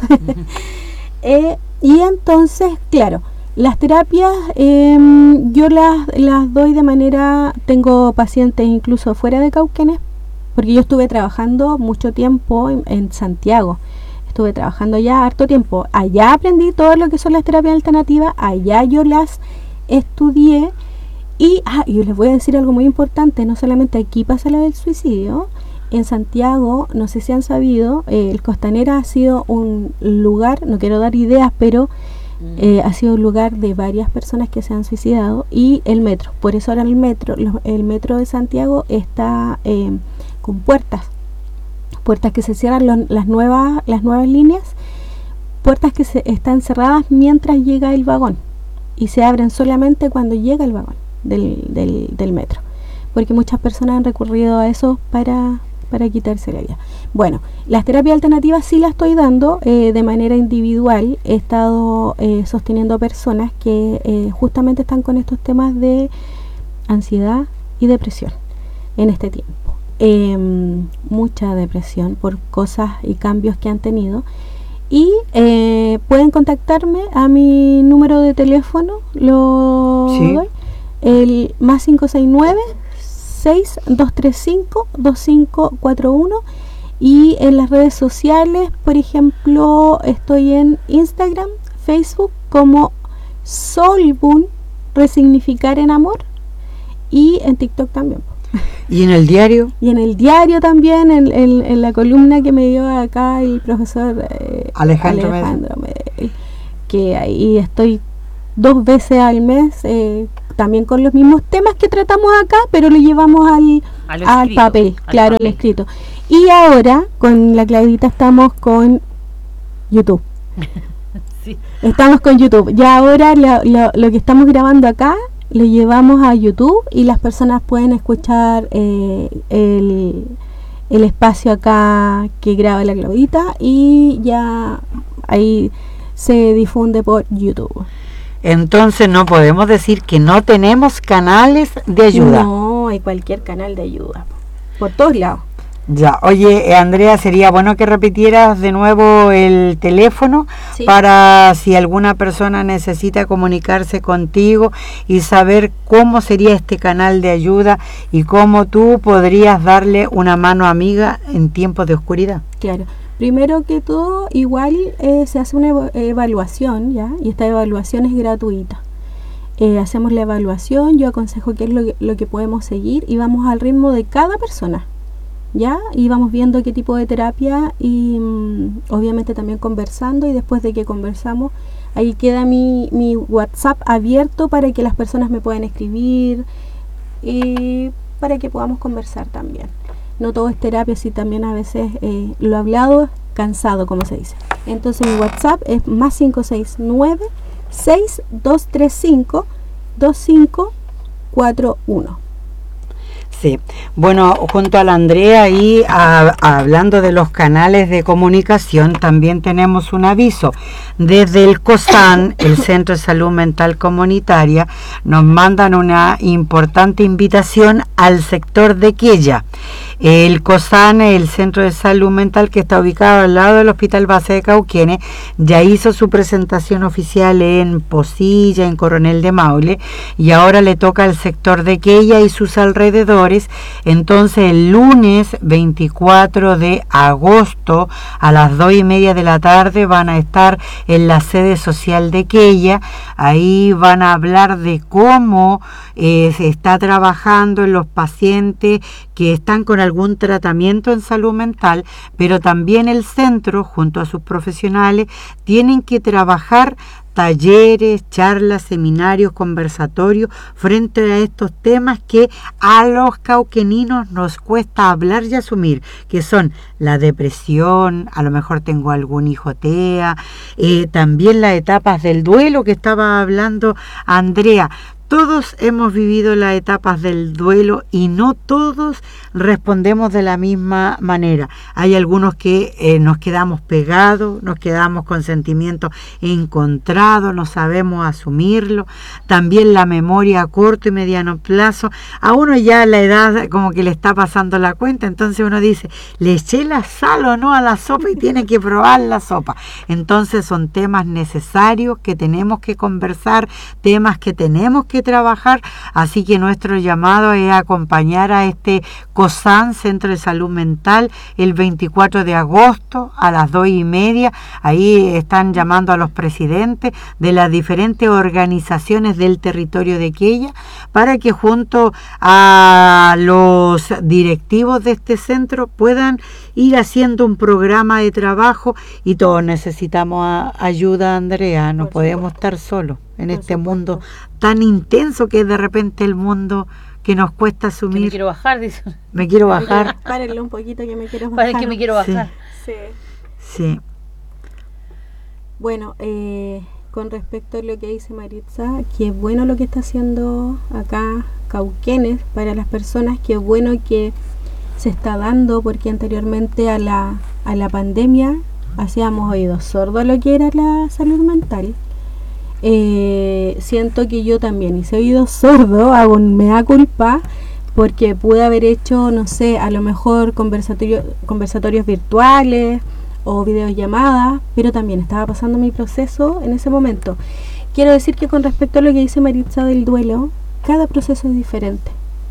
eh, y entonces, claro, las terapias eh, yo las, las doy de manera, tengo pacientes incluso fuera de Cauquenes, porque yo estuve trabajando mucho tiempo en, en Santiago. Estuve trabajando ya harto tiempo. Allá aprendí todo lo que son las terapias alternativas, allá yo las estudié. Y ah, yo les voy a decir algo muy importante, no solamente aquí pasa lo del suicidio, en Santiago, no sé si han sabido, eh, el Costanera ha sido un lugar, no quiero dar ideas, pero eh, ha sido un lugar de varias personas que se han suicidado, y el metro, por eso ahora el metro, lo, el metro de Santiago está eh, con puertas, puertas que se cierran, lo, las nuevas las nuevas líneas, puertas que se están cerradas mientras llega el vagón, y se abren solamente cuando llega el vagón del, del, del metro, porque muchas personas han recurrido a eso para, para quitarse la vida. Bueno, las terapias alternativas sí las estoy dando eh, de manera individual. He estado eh, sosteniendo personas que eh, justamente están con estos temas de ansiedad y depresión en este tiempo. Eh, mucha depresión por cosas y cambios que han tenido. Y eh, pueden contactarme a mi número de teléfono, lo sí. doy, el más cinco seis nueve, seis dos tres cinco, dos cinco cuatro uno. Y en las redes sociales, por ejemplo, estoy en Instagram, Facebook como Solbun, resignificar en amor, y en TikTok también. ¿Y en el diario? Y en el diario también, en, en, en la columna que me dio acá el profesor eh, Alejandro, Alejandro Medel, que ahí estoy dos veces al mes, eh, también con los mismos temas que tratamos acá, pero lo llevamos al, al escrito, papel, al claro, papel. al escrito. Y ahora, con la Claudita, estamos con YouTube. Sí. Estamos con YouTube. Ya ahora lo, lo, lo que estamos grabando acá lo llevamos a YouTube y las personas pueden escuchar eh, el, el espacio acá que graba la Claudita, y ya ahí se difunde por YouTube. Entonces no podemos decir que no tenemos canales de ayuda. No, hay cualquier canal de ayuda, por todos lados. Ya, oye, Andrea, sería bueno que repitieras de nuevo el teléfono, sí, para si alguna persona necesita comunicarse contigo y saber cómo sería este canal de ayuda y cómo tú podrías darle una mano amiga en tiempos de oscuridad. Claro, primero que todo, igual eh, se hace una ev- evaluación, ¿ya? Y esta evaluación es gratuita. Eh, hacemos la evaluación, yo aconsejo qué es lo que, lo que podemos seguir, y vamos al ritmo de cada persona, ¿ya? Y vamos viendo qué tipo de terapia, y mmm, obviamente también conversando, y después de que conversamos, ahí queda mi, mi WhatsApp abierto para que las personas me puedan escribir y para que podamos conversar también. No todo es terapia, sí, también a veces eh, lo hablado, cansado, como se dice. Entonces mi WhatsApp es más cinco seis nueve, seis dos tres cinco, dos cinco cuatro uno. Sí, bueno, junto a la Andrea y a, a, hablando de los canales de comunicación, también tenemos un aviso. Desde el COSAN, el Centro de Salud Mental Comunitaria, nos mandan una importante invitación al sector de Quella. El COSAN, el Centro de Salud Mental que está ubicado al lado del Hospital Base de Cauquenes, ya hizo su presentación oficial en Posilla, en Coronel de Maule, y ahora le toca al sector de Quella y sus alrededores. Entonces el lunes veinticuatro de agosto a las dos y media de la tarde van a estar en la sede social de Quella. Ahí van a hablar de cómo eh, se está trabajando en los pacientes que están con algún tratamiento en salud mental, pero también el centro junto a sus profesionales tienen que trabajar talleres, charlas, seminarios, conversatorios frente a estos temas que a los cauqueninos nos cuesta hablar y asumir, que son la depresión, a lo mejor tengo algún hijo T E A, eh, también las etapas del duelo que estaba hablando Andrea. Todos hemos vivido las etapas del duelo y no todos respondemos de la misma manera. Hay algunos que eh, nos quedamos pegados, nos quedamos con sentimientos encontrados, no sabemos asumirlo. También la memoria a corto y mediano plazo. A uno ya la edad como que le está pasando la cuenta, entonces uno dice, le eché la sal o no a la sopa y tiene que probar la sopa. Entonces son temas necesarios que tenemos que conversar, temas que tenemos que trabajar, así que nuestro llamado es acompañar a este COSAN, Centro de Salud Mental, el veinticuatro de agosto a las dos y media. Ahí están llamando a los presidentes de las diferentes organizaciones del territorio de Quella para que junto a los directivos de este centro puedan ir haciendo un programa de trabajo, y todos necesitamos a, ayuda, Andrea, no Por podemos supuesto. estar solos en Por este supuesto. mundo tan intenso que es de repente el mundo que nos cuesta asumir. Que me quiero bajar, dice. Me quiero bajar. Párenle un poquito que me quiero bajar. Párenle que me quiero bajar. Sí. Sí. sí. Bueno, eh, con respecto a lo que dice Maritza, que es bueno lo que está haciendo acá Cauquenes para las personas, que es bueno que se está dando, porque anteriormente a la, a la pandemia hacíamos oídos sordos a lo que era la salud mental. Eh, siento que yo también hice oídos sordos, hago un mea culpa, porque pude haber hecho, no sé, a lo mejor conversatorio, conversatorios virtuales o videollamadas, pero también estaba pasando mi proceso en ese momento. Quiero decir que con respecto a lo que dice Maritza del duelo, cada proceso es diferente.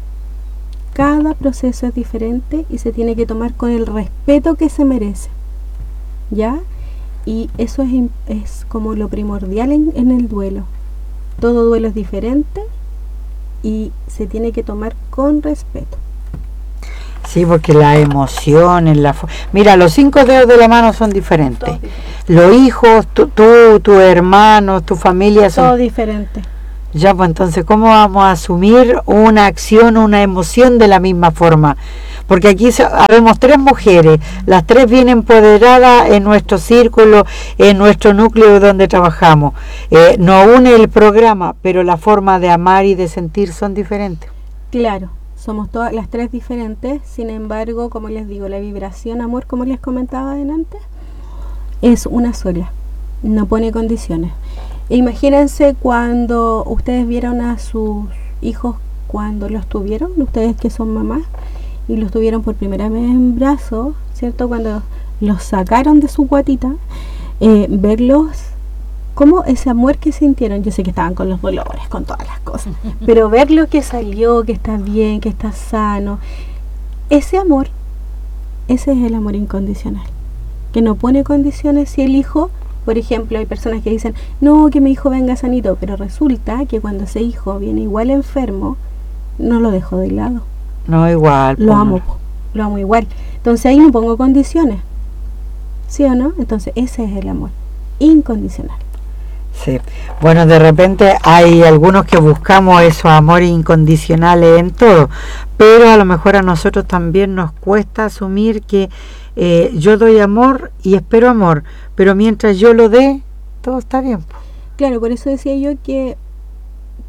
Cada proceso es diferente y se tiene que tomar con el respeto que se merece, ¿ya? Y eso es, es como lo primordial en, en el duelo. Todo duelo es diferente y se tiene que tomar con respeto. Sí, porque las emociones, la mira, los cinco dedos de la mano son diferentes. Todo diferente. Los hijos, tú, tú, tus hermanos, tu familia son... Todo diferente. Ya, pues entonces, ¿cómo vamos a asumir una acción, una emoción de la misma forma? Porque aquí habemos tres mujeres, las tres bien empoderadas en nuestro círculo, en nuestro núcleo donde trabajamos. Eh, nos une el programa, pero la forma de amar y de sentir son diferentes. Claro, somos todas las tres diferentes, sin embargo, como les digo, la vibración amor, como les comentaba antes, es una sola, no pone condiciones. Imagínense cuando ustedes vieron a sus hijos cuando los tuvieron, ustedes que son mamás, y los tuvieron por primera vez en brazos, ¿cierto? Cuando los sacaron de su guatita, eh, verlos, como ese amor que sintieron. Yo sé que estaban con los dolores, con todas las cosas, pero verlo que salió, que está bien, que está sano, ese amor, ese es el amor incondicional, que no pone condiciones. Si el hijo, por ejemplo, hay personas que dicen, no, que mi hijo venga sanito, pero resulta que cuando ese hijo viene igual enfermo, no lo dejo de lado. No, igual. Lo amo, lo amo igual. Entonces ahí no pongo condiciones, ¿sí o no? Entonces ese es el amor incondicional. Sí, bueno, de repente hay algunos que buscamos esos amores incondicionales en todo, pero a lo mejor a nosotros también nos cuesta asumir que eh, yo doy amor y espero amor, pero mientras yo lo dé, todo está bien. Claro, por eso decía yo que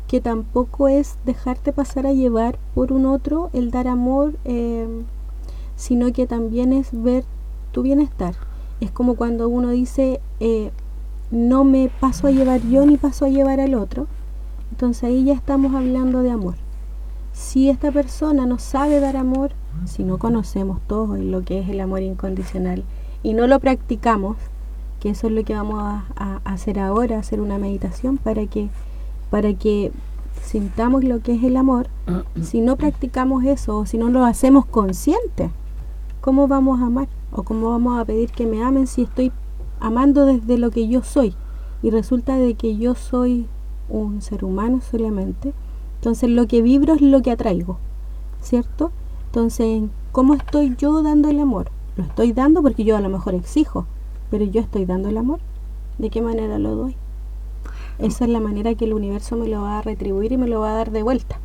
que tampoco es dejarte pasar a llevar por un otro el dar amor, eh, sino que también es ver tu bienestar. Es como cuando uno dice, eh, no me paso a llevar yo ni paso a llevar al otro. Entonces ahí ya estamos hablando de amor. Si esta persona no sabe dar amor, si no conocemos todo lo que es el amor incondicional y no lo practicamos, que eso es lo que vamos a, a hacer ahora, hacer una meditación para que, para que sintamos lo que es el amor. Si no practicamos eso, o si no lo hacemos consciente, ¿cómo vamos a amar? ¿O cómo vamos a pedir que me amen si estoy amando desde lo que yo soy? Y resulta de que yo soy un ser humano solamente. Entonces lo que vibro es lo que atraigo, ¿cierto? Entonces, ¿cómo estoy yo dando el amor? Lo estoy dando porque yo a lo mejor exijo, pero yo estoy dando el amor. ¿De qué manera lo doy? Esa es la manera que el universo me lo va a retribuir y me lo va a dar de vuelta.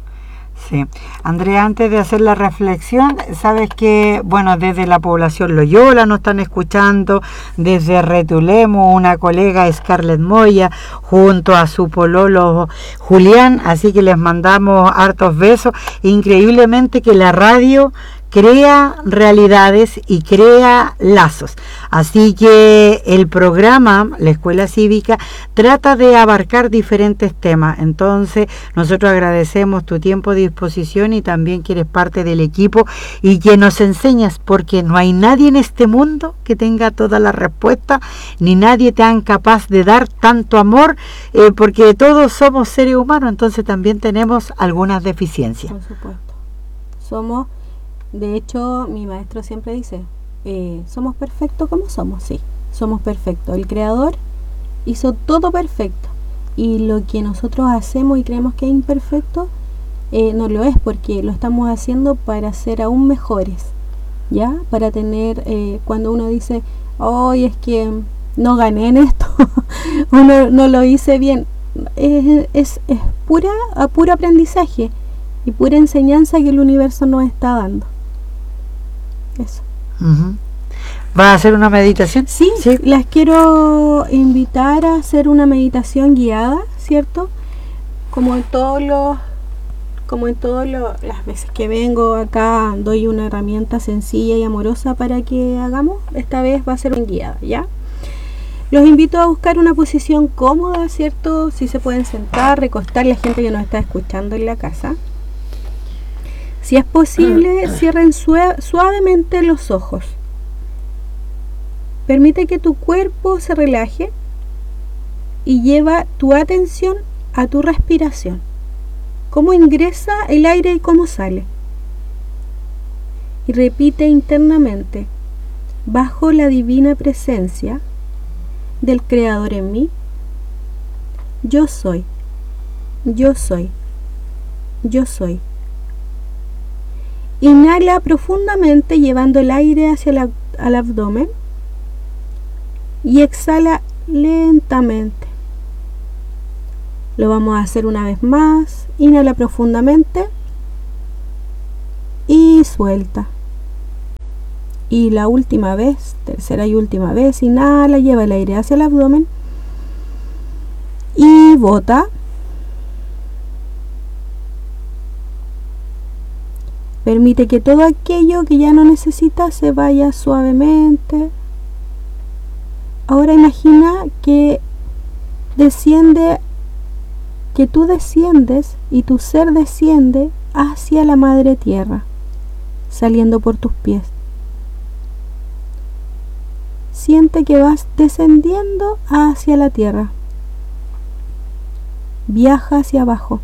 Sí. Andrea, antes de hacer la reflexión, sabes que, bueno, desde la población Loyola nos están escuchando, desde Retulemo, una colega, Scarlett Moya, junto a su pololo Julián, así que les mandamos hartos besos. Increíblemente que la radio crea realidades y crea lazos. Así que el programa, la Escuela Cívica, trata de abarcar diferentes temas. Entonces, nosotros agradecemos tu tiempo de disposición y también que eres parte del equipo y que nos enseñas, porque no hay nadie en este mundo que tenga toda la respuesta, ni nadie tan capaz de dar tanto amor, eh, porque todos somos seres humanos, entonces también tenemos algunas deficiencias. Por supuesto. Somos... De hecho, mi maestro siempre dice, eh, ¿somos perfectos como somos? Sí, somos perfectos. El Creador hizo todo perfecto. Y lo que nosotros hacemos y creemos que es imperfecto, eh, no lo es, porque lo estamos haciendo para ser aún mejores. ¿Ya? Para tener, eh, cuando uno dice, hoy es que no gané en esto, uno no lo hice bien. Es, es, es pura, a puro aprendizaje y pura enseñanza que el universo nos está dando. Eso. Uh-huh. ¿Vas a hacer una meditación? Sí, sí, las quiero invitar a hacer una meditación guiada, ¿cierto? Como en todos los, como en todas las veces que vengo acá, doy una herramienta sencilla y amorosa para que hagamos. Esta vez va a ser una guiada, ¿ya? Los invito a buscar una posición cómoda, ¿cierto? Si se pueden sentar, recostar, la gente que nos está escuchando en la casa. Si es posible, cierren suave, suavemente los ojos. Permite que tu cuerpo se relaje y lleva tu atención a tu respiración. Cómo ingresa el aire y cómo sale. Y repite internamente, bajo la divina presencia del Creador en mí, yo soy, yo soy, yo soy. Inhala profundamente llevando el aire hacia el, al abdomen y exhala lentamente. Lo vamos a hacer una vez más. Inhala profundamente y suelta. Y la última vez, tercera y última vez, inhala, lleva el aire hacia el abdomen y bota. Permite que todo aquello que ya no necesitas se vaya suavemente. Ahora imagina que desciende, que tú desciendes y tu ser desciende hacia la Madre Tierra, saliendo por tus pies. Siente que vas descendiendo hacia la Tierra. Viaja hacia abajo.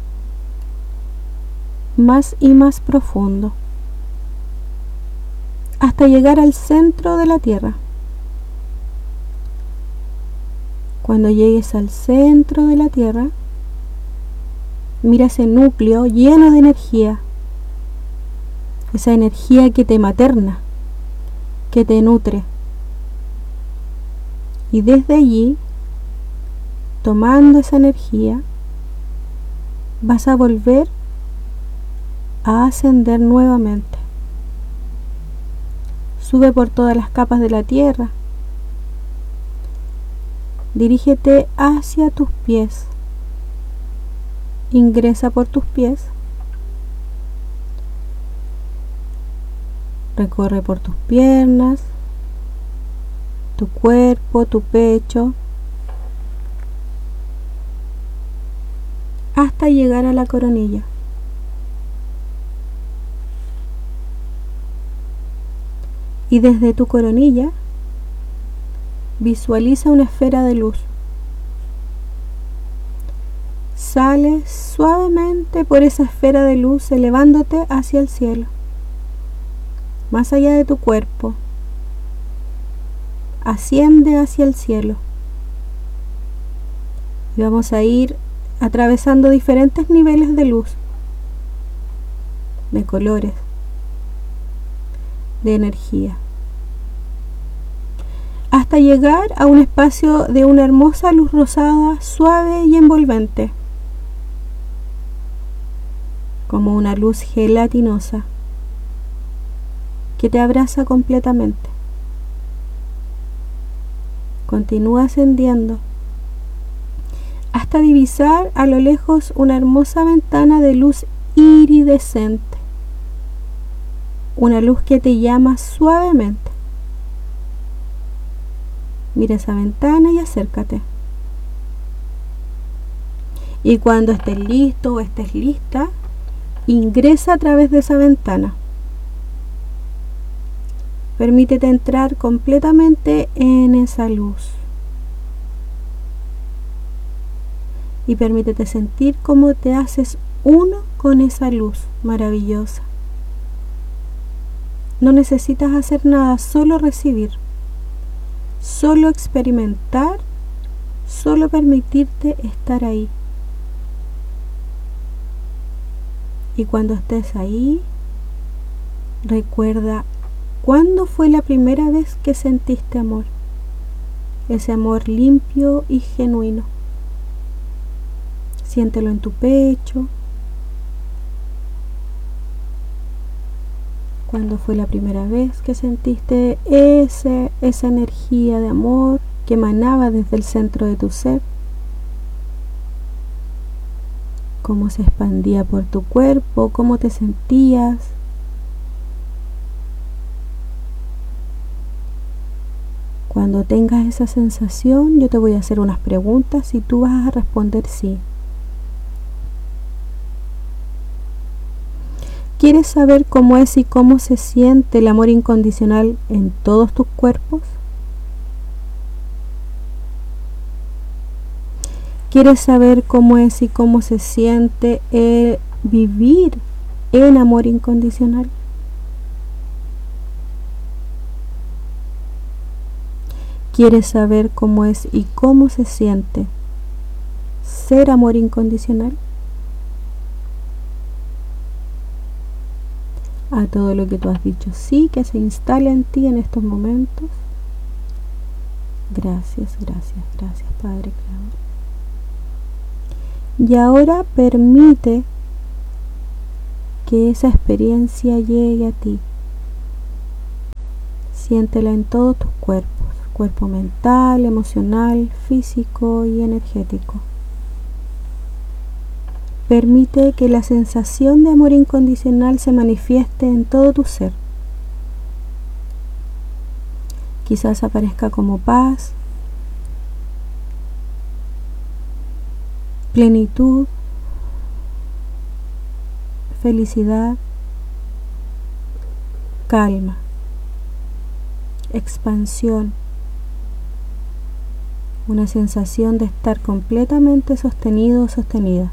Más y más profundo, hasta llegar al centro de la Tierra. Cuando llegues al centro de la Tierra, mira ese núcleo lleno de energía, esa energía que te materna, que te nutre. Y desde allí, tomando esa energía, vas a volver a ascender nuevamente. Sube por todas las capas de la tierra. Dirígete hacia tus pies ingresa por tus pies, recorre por tus piernas, tu cuerpo, tu pecho, hasta llegar a la coronilla. Y desde tu coronilla visualiza una esfera de luz. Sale suavemente por esa esfera de luz, elevándote hacia el cielo, más allá de tu cuerpo. Asciende hacia el cielo. Y vamos a ir atravesando diferentes niveles de luz, de colores, de energía, hasta llegar a un espacio de una hermosa luz rosada, suave y envolvente, como una luz gelatinosa que te abraza completamente. Continúa ascendiendo hasta divisar a lo lejos una hermosa ventana de luz iridescente, una luz que te llama suavemente. Mira esa ventana y acércate. Y cuando estés listo o estés lista, ingresa a través de esa ventana. Permítete entrar completamente en esa luz. Y permítete sentir cómo te haces uno con esa luz maravillosa. No necesitas hacer nada, solo recibir, solo experimentar, solo permitirte estar ahí. Y cuando estés ahí, recuerda cuándo fue la primera vez que sentiste amor, ese amor limpio y genuino. Siéntelo en tu pecho. ¿Cuándo fue la primera vez que sentiste ese, esa energía de amor que emanaba desde el centro de tu ser? ¿Cómo se expandía por tu cuerpo? ¿Cómo te sentías? Cuando tengas esa sensación, yo te voy a hacer unas preguntas y tú vas a responder sí. ¿Quieres saber cómo es y cómo se siente el amor incondicional en todos tus cuerpos? ¿Quieres saber cómo es y cómo se siente el vivir en amor incondicional? ¿Quieres saber cómo es y cómo se siente ser amor incondicional? A todo lo que tú has dicho sí, que se instale en ti en estos momentos. Gracias, gracias, gracias, Padre Creador. Y ahora permite que esa experiencia llegue a ti. Siéntela en todos tus cuerpos, cuerpo mental, emocional, físico y energético. Permite que la sensación de amor incondicional se manifieste en todo tu ser. Quizás aparezca como paz, plenitud, felicidad, calma, expansión, una sensación de estar completamente sostenido o sostenida.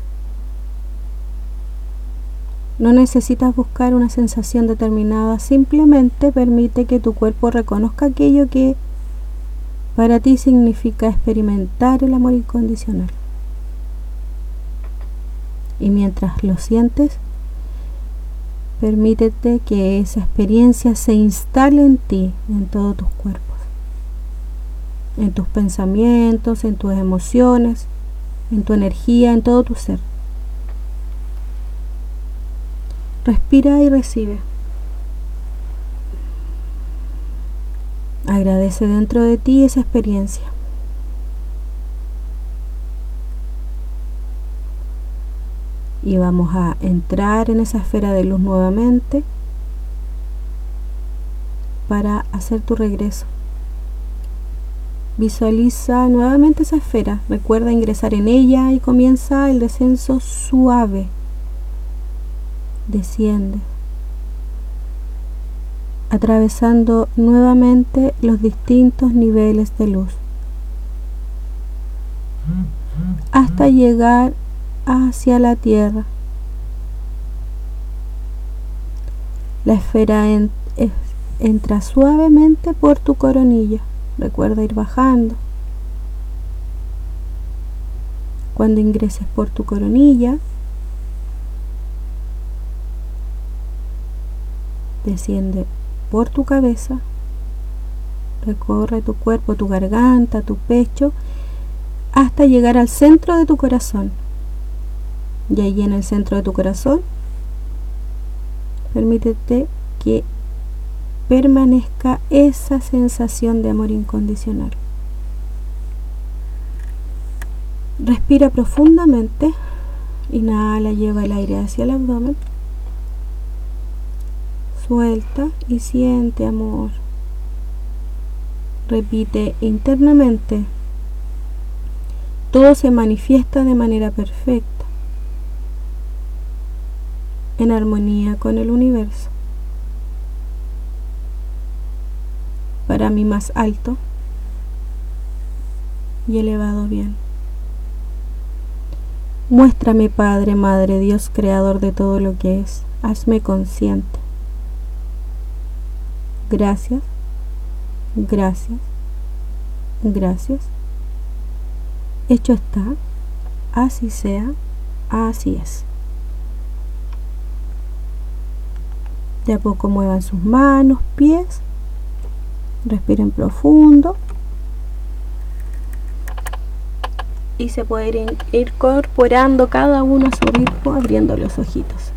No necesitas buscar una sensación determinada, simplemente permite que tu cuerpo reconozca aquello que para ti significa experimentar el amor incondicional. Y mientras lo sientes, permítete que esa experiencia se instale en ti, en todos tus cuerpos, en tus pensamientos, en tus emociones, en tu energía, en todo tu ser. Respira y recibe. Agradece dentro de ti esa experiencia. Y vamos a entrar en esa esfera de luz nuevamente para hacer tu regreso. Visualiza nuevamente esa esfera. Recuerda ingresar en ella y comienza el descenso suave. Desciende, atravesando nuevamente los distintos niveles de luz, hasta llegar hacia la tierra. La esfera en, es, entra suavemente por tu coronilla. Recuerda ir bajando. Cuando ingreses por tu coronilla, desciende por tu cabeza, recorre tu cuerpo, tu garganta, tu pecho, hasta llegar al centro de tu corazón. Y allí en el centro de tu corazón, permítete que permanezca esa sensación de amor incondicional. Respira profundamente. Inhala, lleva el aire hacia el abdomen. Suelta y siente amor. Repite internamente. Todo se manifiesta de manera perfecta, en armonía con el universo. Para mí más alto y elevado bien. Muéstrame, Padre, Madre, Dios, Creador de todo lo que es. Hazme consciente. Gracias, gracias, gracias. Hecho está, así sea, así es. De a poco muevan sus manos, pies. Respiren profundo. Y se puede ir incorporando cada uno a su ritmo, abriendo los ojitos.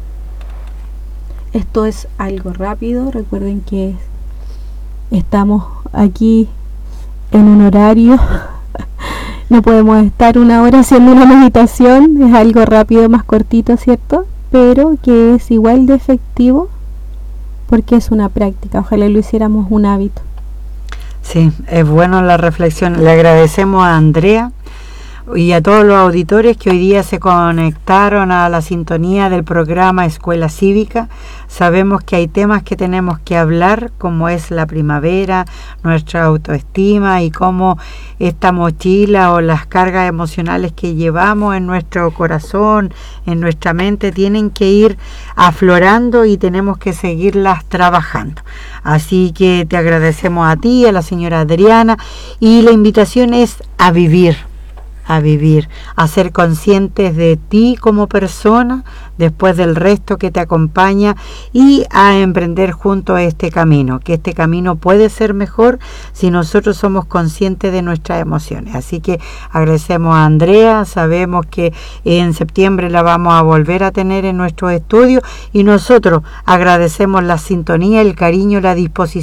Esto es algo rápido. Recuerden que estamos aquí en un horario. No podemos estar una hora haciendo una meditación. Es algo rápido, más cortito, ¿cierto? Pero que es igual de efectivo porque es una práctica. Ojalá lo hiciéramos un hábito. Sí, es bueno la reflexión. Le agradecemos a Andrea y a todos los auditores que hoy día se conectaron a la sintonía del programa Escuela Cívica. Sabemos que hay temas que tenemos que hablar, como es la primavera, nuestra autoestima y cómo esta mochila o las cargas emocionales que llevamos en nuestro corazón, en nuestra mente, tienen que ir aflorando y tenemos que seguirlas trabajando. Así que te agradecemos a ti, a la señora Adriana, y la invitación es a vivir. a vivir, a ser conscientes de ti como persona, después del resto que te acompaña, y a emprender junto a este camino, que este camino puede ser mejor si nosotros somos conscientes de nuestras emociones. Así que agradecemos a Andrea, sabemos que en septiembre la vamos a volver a tener en nuestro estudio, y nosotros agradecemos la sintonía, el cariño, la disposición